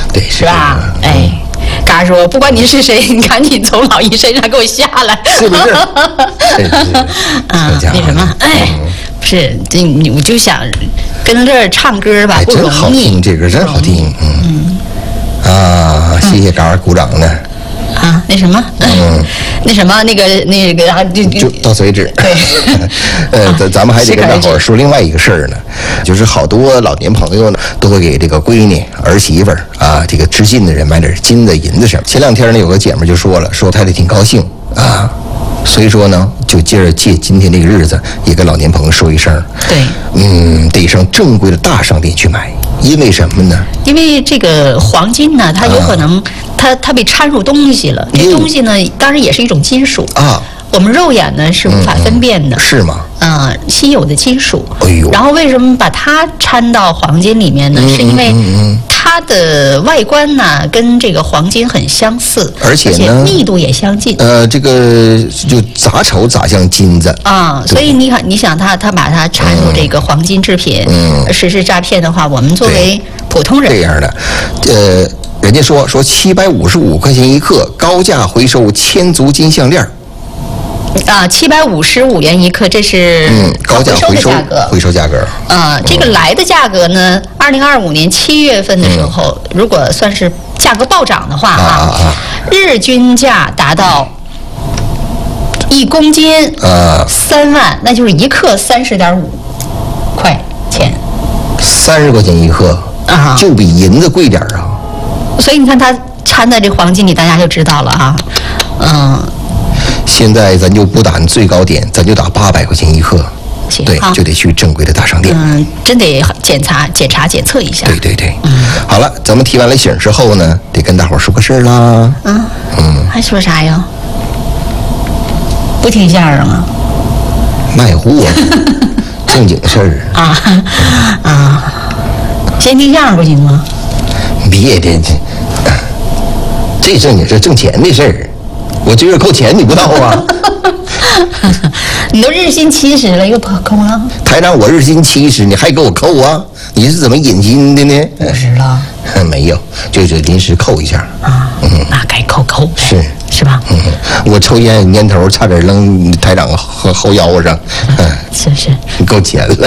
对， 是吧？哎。嘎说：“不管你是谁，你赶紧从老姨身上给我下来， 是不是？ 啊，那什么，哎，不是，我就想跟这儿唱歌吧，不容易。 真好听，这歌真好听，啊，谢谢嘎儿鼓掌呢。 啊，那什么，那什么，那个， 就到此为止。 对， 咱们还得跟大伙儿说另外一个事儿呢，就是好多老年朋友呢都会给这个闺女、儿媳妇儿啊，这个知信的人买点金子、银子什么。前2天呢，有个姐们就说了，说她得挺高兴啊。所以说呢，就借今天这个日子，也跟老年朋友说一声， 对， 得上正规的大商店去买，因为什么呢？ 因为这个黄金呢，它有可能它被掺入东西了，这东西呢，当然也是一种金属啊。我们肉眼呢是无法分辨的， 是吗？ 稀有的金属。 哎呦， 然后为什么把它掺到黄金里面呢？是因为它的外观呢跟这个黄金很相似， 而且呢密度也相近。 这个就咋瞅咋像金子啊。所以你想他把它掺入这个黄金制品，实施诈骗的话，我们作为普通人这样的，人家说755块钱1克，高价回收千足金项链。 755元1克，这是高价回收价格。 这个来的价格呢，2025年7月份的时候，如果算是价格暴涨的话日均价达到1公斤3万，那就是1克30.5块钱 ，30块钱1克就比银子贵点啊。 所以你看它掺在这黄金里，大家就知道了啊。 现在咱就不打最高点，咱就打800块钱1克，对，就得去正规的大商店。 真得检查检测一下。 对。好了，咱们提完了醒之后呢，得跟大伙儿说个事儿啦。 还说啥呀？不听相声啊？ 卖货，正经事儿先听相声不行吗？ 别的，这正经事，挣钱的事儿。我这月扣钱你不知道啊？ 你都日薪70了，又扣了？ 台长，我日薪70，你还给我扣啊？你是怎么引金的呢 ？50了？ 没有，就是临时扣一下那该扣是吧？ 我抽烟烟头差点扔台长后腰上， 是够钱了。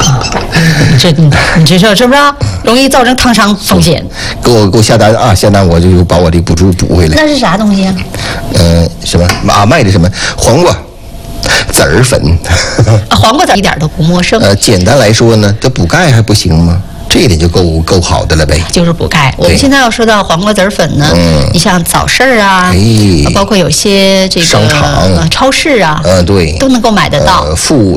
你这是不是容易造成烫伤风险？ 给我下单啊！下单我就把我这补助补回来。 那是啥东西啊？ 什么卖的什么黄瓜籽儿粉？ 黄瓜籽一点都不陌生。 简单来说呢，这补钙还不行吗？这一点就够好的了呗。 就是补钙。我们现在要说到黄瓜籽粉呢，你像早市啊，包括有些这个商场、 超市啊， 对， 都能够买得到。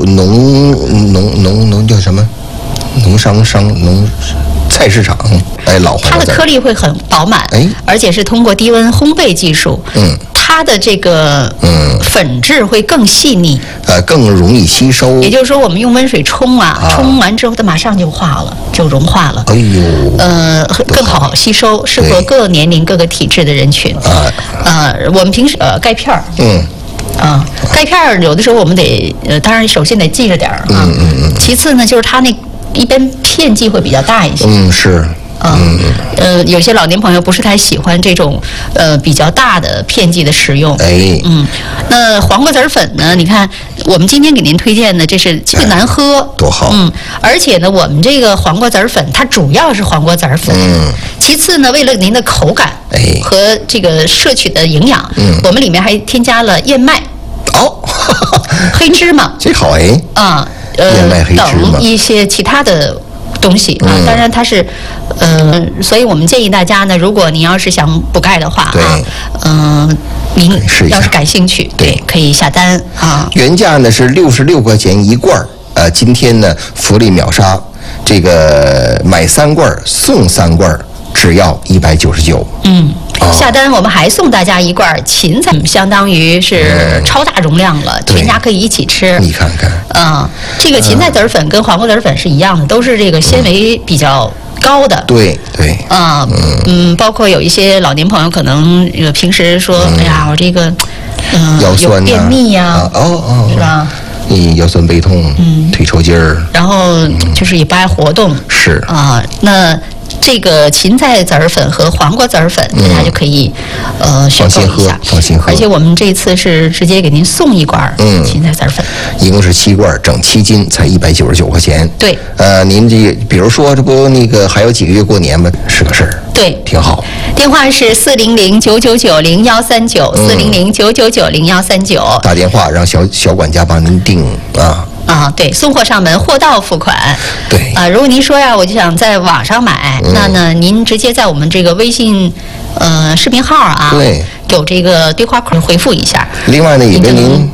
农叫什么？农菜市场，老黄瓜籽。 它的颗粒会很饱满，而且是通过低温烘焙技术，它的这个粉质会更细腻， 更容易吸收。 也就是说，我们用温水冲冲完之后，它马上就化了，就融化了。 哎呦， 更好吸收，适合各年龄、各个体质的人群。我们平时钙片儿，钙片儿有的时候我们得当然首先得记着点儿啊。其次呢，就是它那一般片剂会比较大一些。 是。 有些老年朋友不是太喜欢这种比较大的片剂的使用。那黄瓜籽粉呢？你看我们今天给您推荐的，这是既难喝， 多好。 而且呢，我们这个黄瓜籽粉它主要是黄瓜籽粉。其次呢，为了您的口感和这个摄取的营养，我们里面还添加了燕麦。黑芝麻。 这好燕麦黑芝麻等一些其他的东西当然它是，所以我们建议大家呢，如果您要是想补钙的话您要是感兴趣，可以下单原价呢是66块钱1罐今天呢福利秒杀，这个买3罐送3罐，只要199。 下单我们还送大家1罐芹菜，相当于是超大容量了，全家可以一起吃。 你看看， 这个芹菜籽粉跟黄瓜籽粉是一样的，都是这个纤维比较高的。 对。 包括有一些老年朋友可能平时说，哎呀，我这个有便秘呀，是吧？ 腰酸背痛，腿抽筋儿， 然后就是也不爱活动， 是那这个芹菜籽儿粉和黄瓜籽儿粉，大家就可以选购一下， 放心喝。 而且我们这次是直接给您送一罐芹菜籽儿粉， 一共是7罐，整7斤，才199块钱。 对， 您这比如说这不那个还有几个月过年吗？是个事儿。 对， 挺好。 电话是400-999-0139，400-999-0139。 打电话让小管家帮您订啊。 对，送货上门，货到付款。 对如果您说呀，我就想在网上买，那呢，您直接在我们这个微信视频号啊， 对， 有这个对话框回复一下。 另外呢，也跟您